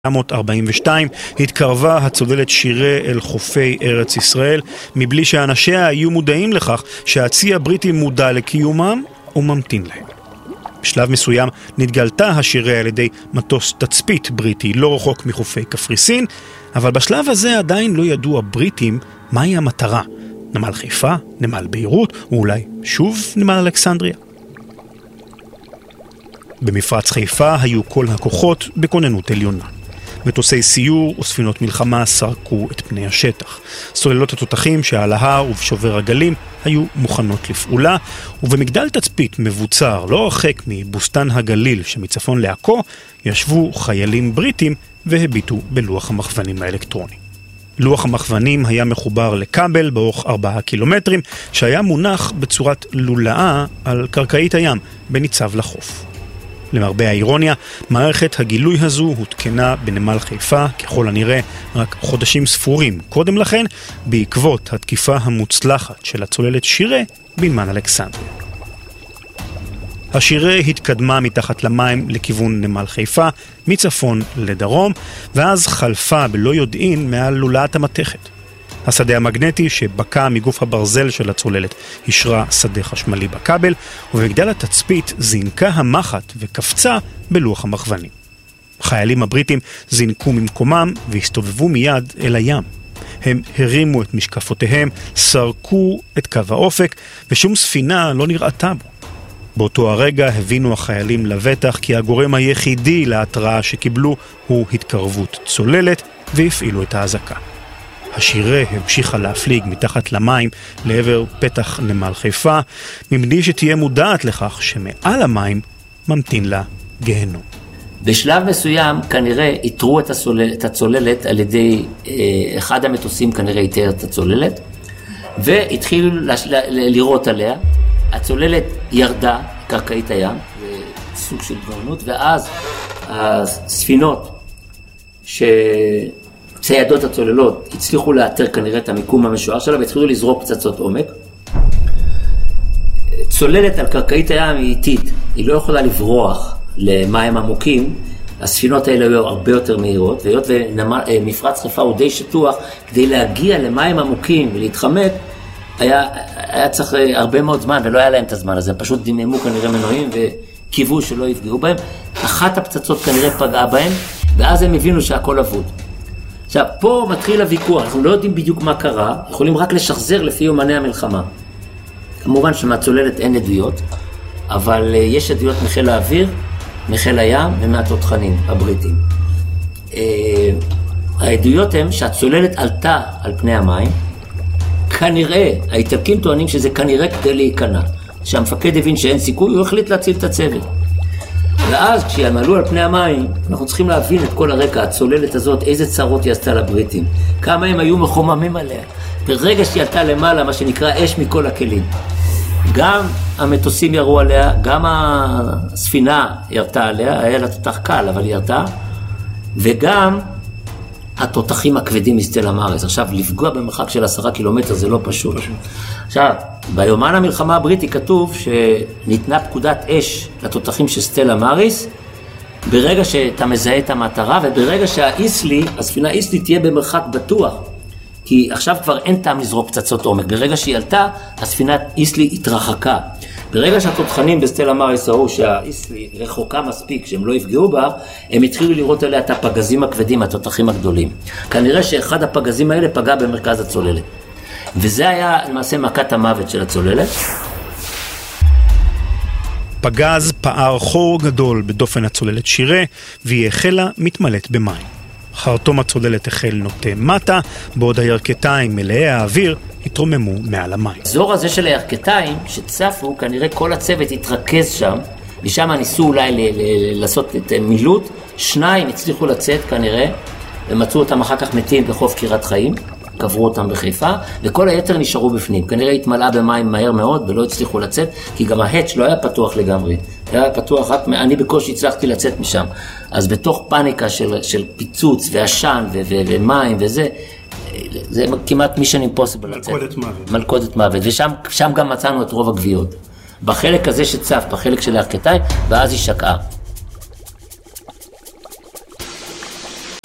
1942 התקרבה הצוללת שירה אל חופי ארץ ישראל, מבלי שאנשיה היו מודעים לכך שהצי הבריטי מודע לקיומם וממתין להם. בשלב מסוים נתגלתה השירה על ידי מטוס תצפית בריטי לא רחוק מחופי קפריסין, אבל בשלב הזה עדיין לא ידעו הבריטים מהי המטרה. נמל חיפה, נמל ביירות, ואולי שוב נמל אלכסנדריה. במפרץ חיפה היו כל הכוחות בכוננות עליונה. מטוסי סיור וספינות מלחמה סרקו את פני השטח. סוללות התותחים שעל ההר ובשובר הגלים היו מוכנות לפעולה, ובמגדל תצפית מבוצר לא רחק מבוסתן הגליל שמצפון לעכו, ישבו חיילים בריטים והביטו בלוח המכוונים האלקטרוני. לוח המכוונים היה מחובר לכבל באורך 4 קילומטרים, שהיה מונח בצורת לולאה על קרקעית הים בניצב לחוף. למרבה האירוניה, מערכת הגילוי הזו הותקנה בנמל חיפה, ככל הנראה רק חודשים ספורים קודם לכן, בעקבות התקיפה המוצלחת של הצוללת שירה בנמל אלכסנדריה. השירה התקדמה מתחת למים לכיוון נמל חיפה, מצפון לדרום, ואז חלפה בלא יודעין מעל לולאת המתכת. השדה המגנטי שבקע מגוף הברזל של הצוללת השרה שדה חשמלי בכבל, ובמגדל התצפית זינקה המחט וקפצה בלוח המכוונים. החיילים הבריטים זינקו ממקומם והסתובבו מיד אל הים. הם הרימו את משקפותיהם, סרקו את קו האופק, ושום ספינה לא נראתה בו. באותו הרגע הבינו החיילים לבטח כי הגורם היחידי להתראה שקיבלו הוא התקרבות צוללת, והפעילו את האזעקה. השירה המשיכה להפליג מתחת למים לעבר פתח נמל חיפה, מבלי שתהיה מודעת לכך שמעל המים ממתין לה גהנום. בשלב מסוים כנראה איתרו את הצוללת על ידי אחד המטוסים, כנראה איתר את הצוללת, והתחילו לראות עליה. הצוללת ירדה קרקעית הים, זה סוג של גאונות, ואז הספינות ציידות הצוללות הצליחו לאתר כנראה את המיקום המשוער שלה והתחילו לזרוק פצצות עומק. צוללת על קרקעית הים היא איטית, היא לא יכולה לברוח למים עמוקים, הספינות האלה היו הרבה יותר מהירות, והיות ומפרץ חיפה הוא די שטוח, כדי להגיע למים עמוקים ולהתחמק, היה צריך הרבה מאוד זמן ולא היה להם את הזמן הזה, פשוט דיממו כנראה מנועים וקיוו שלא יפגעו בהם. אחת הפצצות כנראה פגעה בהם, ואז הם הבינו שהכל אבוד. עכשיו, פה מתחיל הוויכוח, אנחנו לא יודעים בדיוק מה קרה, יכולים רק לשחזר לפי יומני המלחמה. כמובן שמהצוללת אין עדויות, אבל יש עדויות מחיל האוויר, מחיל הים ומהתותחנים הבריטים. העדויות הן שהצוללת עלתה על פני המים, כנראה, האיטלקים טוענים שזה כנראה כדי להיכנע. שהמפקד הבין שאין סיכוי, הוא החליט להציל את הצוות. ואז כשהם עלו על פני המים, אנחנו צריכים להבין את כל הרקע, הצוללת הזאת, איזה צרות היא עשתה לבריטים. כמה הם היו מחוממים עליה. ברגע שהיא עלתה למעלה, מה שנקרא אש מכל הכלים. גם המטוסים ירו עליה, גם הספינה ירתה עליה, היה לה תותח קל, אבל היא ירתה. וגם התותחים הכבדים מסטלה מאריס. עכשיו, לפגוע במרחק של 10 קילומטר זה לא פשוט. עכשיו, ביומן המלחמה הבריטי כתוב שניתנה פקודת אש לתותחים של סטלה מאריס, ברגע שאתה מזהה את המטרה, וברגע הספינה איסלי תהיה במרחק בטוח. כי עכשיו כבר אין טעם לזרוק פצצות עומק. ברגע שהיא עלתה, הספינה איסלי התרחקה. ברגע שהתותחנים בסטלה מאריס ראו שהאיסלי רחוקה מספיק, שהם לא יפגעו בה, הם התחילו לראות עליה את הפגזים הכבדים, התותחים הגדולים. כנראה שאחד הפגזים האלה פגע במרכז הצוללת. וזה היה למעשה מכת המוות של הצוללת. פגז פער חור גדול בדופן הצוללת שירה, והיא החלה מתמלאת במים. חרטום הצוללת החל נוטה מטה, בעוד הירכתיים מלאי האוויר התרוממו מעל המים. האזור הזה של הירכתיים שצפו, כנראה כל הצוות התרכז שם, ושם ניסו אולי לעשות את מילוט. 2 הצליחו לצאת כנראה, ומצאו אותם אחר כך מתים בחוף קירת חיים, קברו אותם בחיפה, וכל היתר נשארו בפנים. כנראה התמלאה במים מהר מאוד ולא הצליחו לצאת, כי גם ההץ' לא היה פתוח לגמרי. היה פתוח רק, אני בקושי הצלחתי לצאת משם. אז בתוך פאניקה של פיצוץ ועשן ומים וזה, זה כמעט mission impossible לצאת. מלכודת מוות. מלכודת מוות, ושם גם מצאנו את רוב הגוויות. בחלק הזה שצף, בחלק של הירכתיים, ואז היא שקעה.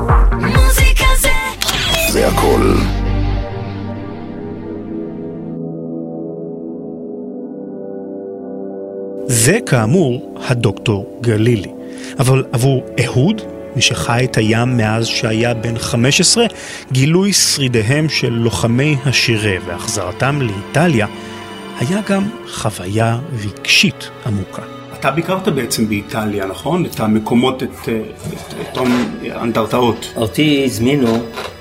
מוזיקה זה הכל. זה כאמור הדוקטור גלילי. אבל עבור אהוד, מי שחי את הים מאז שהיה בן 15, גילוי שרידיהם של לוחמי השירה והחזרתם לאיטליה היה גם חוויה רגשית עמוקה. אתה ביקרת בעצם באיטליה, נכון? את המקומות, את האנדרטאות. אותי הזמינו,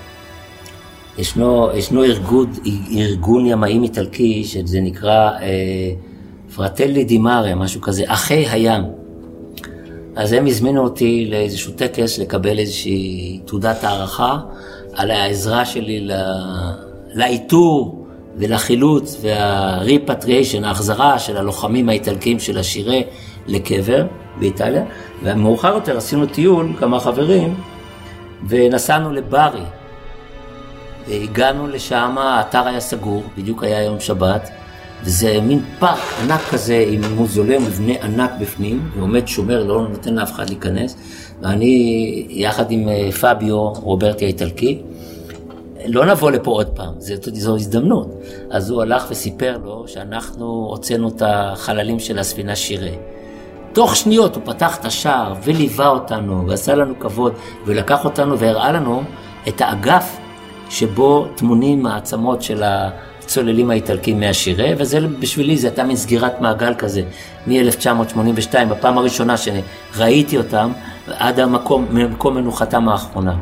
ישנו ארגון ימאים איטלקי, שזה נקרא פרטלי די מארה, משהו כזה, אחי הים. אז הם הזמינו אותי לאיזשהו טקס לקבל איזושהי תעודת הערכה על העזרה שלי לאיתור ולחילוץ והריפטריאשן, ההחזרה של הלוחמים האיטלקים של השירה לקבר באיטליה. ומאוחר יותר עשינו טיול, כמה חברים, ונסענו לברי. והגענו לשם, האתר היה סגור, בדיוק היה יום שבת, וזה מין פארק ענק כזה עם מוזיאום מבנה ענק בפנים, ועומד שומר, לא נותן לאף אחד להיכנס, ואני יחד עם פאביו, רוברטי האיטלקי, לא נבוא לפה עוד פעם, זו הזדמנות. אז הוא הלך וסיפר לו שאנחנו הוצאנו את החללים של הספינה שירה. תוך שניות הוא פתח את השער וליווה אותנו, ועשה לנו כבוד, ולקח אותנו והראה לנו את האגף שבו תמונים העצמות של הצוללים האיטלקים מהשירה, וזה בשבילי, זה הייתה מין סגירת מעגל כזה, מ-1982, בפעם הראשונה שראיתי אותם, עד המקום מנוחתם האחרונה.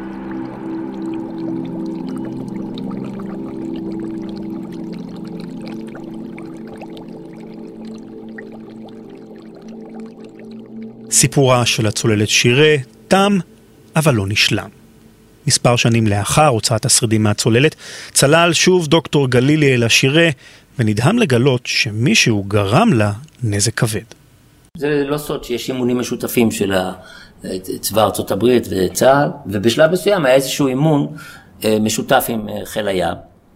סיפורה של הצוללת שירה תם, אבל לא נשלם. מספר שנים לאחר הוצאת השרידים מהצוללת, צלל שוב דוקטור גלילי אל השירה, ונדהם לגלות שמישהו גרם לה נזק כבד. זה לא סוד שיש אימונים משותפים של צבא ארצות הברית וצה"ל, ובשלב מסוים היה איזשהו אימון משותף עם חיל הים.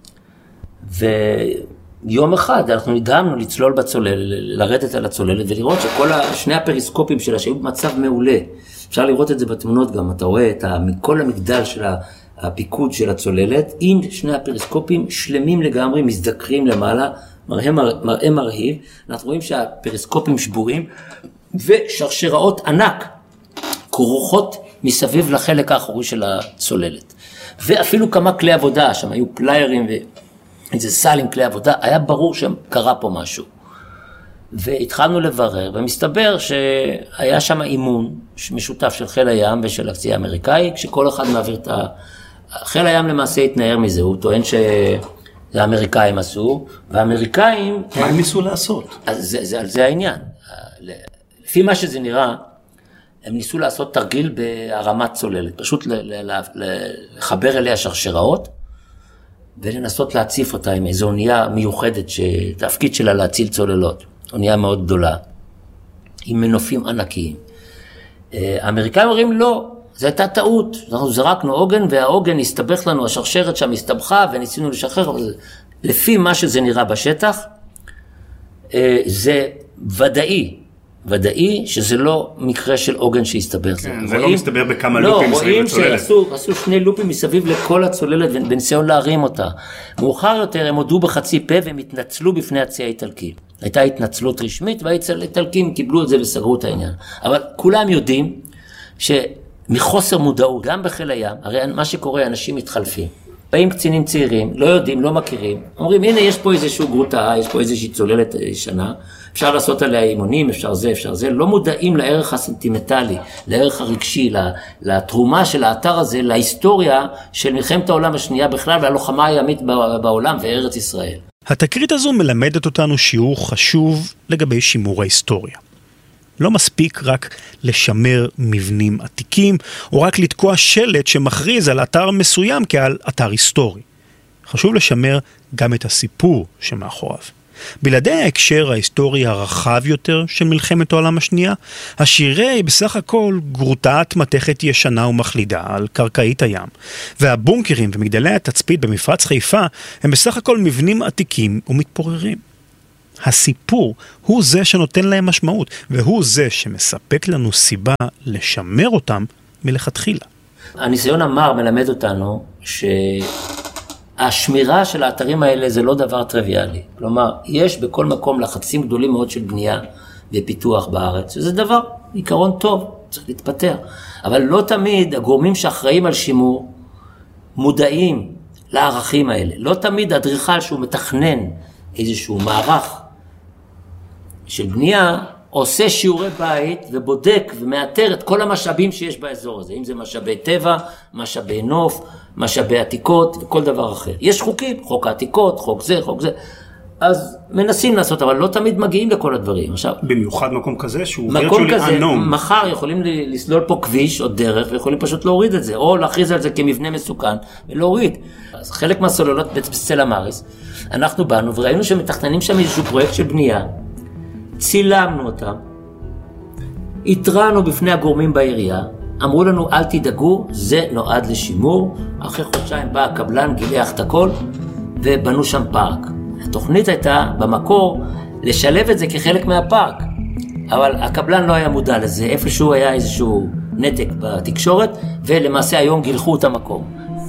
ויום אחד אנחנו נדהמנו לצלול בצוללת, לרדת על הצוללת, ולראות שכל שני הפריסקופים שלה שהיו במצב מעולה, אפשר לראות את זה בתמונות גם, אתה רואה את כל המגדל של הפיקוד של הצוללת, עם שני הפריסקופים שלמים לגמרי, מזדקרים למעלה, מראה מרהיב, אנחנו רואים שהפריסקופים שבורים, ושרשראות ענק, כרוכות מסביב לחלק האחורי של הצוללת. ואפילו כמה כלי עבודה, שם היו פליירים ואיזה סל עם כלי עבודה, היה ברור שקרה פה משהו. והתחלנו לברר, ומסתבר שהיה שם אימון משותף של חיל הים ושל הקצי האמריקאי, כשכל אחד מעביר את חיל הים למעשה התנער מזה, הוא טוען שזה האמריקאים עשו, והאמריקאים... מה הם ניסו לעשות? על זה העניין. לפי מה שזה נראה, הם ניסו לעשות תרגיל בהרמת צוללת, פשוט לחבר אליה שרשראות, ולנסות להציף אותה עם איזו אונייה מיוחדת, שתפקיד שלה להציל צוללות. אונייה מאוד גדולה, עם מנופים ענקיים. האמריקאים אומרים לא, זו הייתה טעות, אנחנו זרקנו עוגן, והעוגן הסתבך לנו, השרשרת שם הסתבכה, וניסינו לשחרר, אבל לפי מה שזה נראה בשטח, זה ודאי שזה לא מקרה של עוגן שהסתבך. כן, זה לא מסתבר בכמה לופים מסביב לצוללת. לא, רואים שעשו שני לופים מסביב לכל הצוללת, בניסיון להרים אותה. מאוחר יותר הם הודו בחצי פה, והם התנצלו בפני הצי האיטלקי. הייתה התנצלות רשמית, והאיטלקים קיבלו את זה וסגרו את העניין. אבל כולם יודעים שמחוסר מודעות, גם בחיל הים, הרי מה שקורה, אנשים מתחלפים. באים קצינים צעירים, לא יודעים, לא מכירים, אומרים, הנה יש פה איזשהו גרוטה, יש פה איזושהי צוללת שנה, אפשר לעשות עליה אימונים, אפשר זה, לא מודעים לערך הסנטימנטלי, לערך הרגשי, לתרומה של האתר הזה, להיסטוריה של מלחמת העולם השנייה בכלל, והלוחמה הימית בעולם וארץ ישראל. התקרית הזו מלמדת אותנו שיעור חשוב לגבי שימור ההיסטוריה. לא מספיק רק לשמר מבנים עתיקים, או רק לתקוע שלט שמכריז על אתר מסוים כעל אתר היסטורי. חשוב לשמר גם את הסיפור שמאחוריו. בלעדי ההקשר ההיסטורי הרחב יותר של מלחמת העולם השנייה, השירה היא בסך הכל גרוטת מתכת ישנה ומחלידה על קרקעית הים, והבונקרים ומגדלי התצפית במפרץ חיפה הם בסך הכל מבנים עתיקים ומתפוררים. הסיפור הוא זה שנותן להם משמעות, והוא זה שמספק לנו סיבה לשמר אותם מלכתחילה. הניסיון המר מלמד אותנו שהשמירה של האתרים האלה זה לא דבר טריוויאלי. כלומר, יש בכל מקום לחצים גדולים מאוד של בנייה ופיתוח בארץ, וזה דבר, עיקרון טוב, צריך להתפתח. אבל לא תמיד הגורמים שאחראים על שימור מודעים לערכים האלה. לא תמיד אדריכל שהוא מתכנן איזשהו מערך של בנייה, עושה שיעורי בית ובודק ומאתר את כל המשאבים שיש באזור הזה. אם זה משאבי טבע, משאבי נוף, משאבי עתיקות וכל דבר אחר. יש חוקים, חוק העתיקות, חוק זה, חוק זה. אז מנסים לעשות, אבל לא תמיד מגיעים לכל הדברים. עכשיו, במיוחד מקום כזה שהוא מקום כזה, מחר יכולים לסלול פה כביש או דרך, ויכולים פשוט להוריד את זה, או להכריז על זה כמבנה מסוכן, ולהוריד. אז חלק מהסוללות בסטלה מאריס, אנחנו באנו וראינו שמתכננים שם איזשהו פרויקט של בנייה, צילמנו אותם, התרענו בפני הגורמים בעירייה, אמרו לנו אל תדאגו, זה נועד לשימור, אחרי חודשיים בא הקבלן, גילח את הכל, ובנו שם פארק. התוכנית הייתה במקור לשלב את זה כחלק מהפארק, אבל הקבלן לא היה מודע לזה, איפשהו היה איזשהו נתק בתקשורת, ולמעשה היום גילחו את המקום.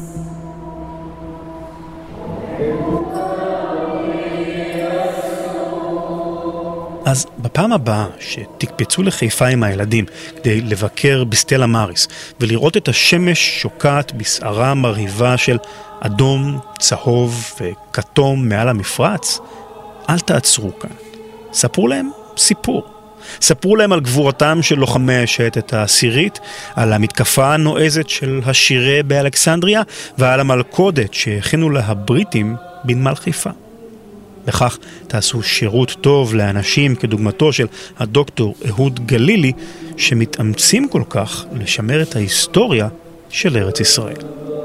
אז בפעם הבאה שתקפצו לחיפה עם הילדים כדי לבקר בסטלה מאריס ולראות את השמש שוקעת בסערה מרהיבה של אדום, צהוב וכתום מעל המפרץ, אל תעצרו כאן. ספרו להם סיפור. ספרו להם על גבורתם של לוחמי השייטת העשירית, על המתקפה הנועזת של השירה באלכסנדריה ועל המלכודת שהכינו לה הבריטים בנמל חיפה. בכך תעשו שירות טוב לאנשים כדוגמתו של הדוקטור אהוד גלילי, שמתאמצים כל כך לשמר את ההיסטוריה של ארץ ישראל.